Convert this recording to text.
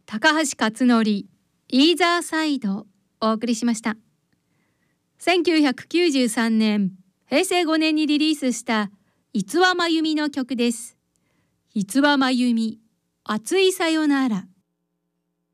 高橋克典イーザーサイドお送りしました。1993年平成5年にリリースした五輪真由美の曲です。五輪真由美、熱いさよなら。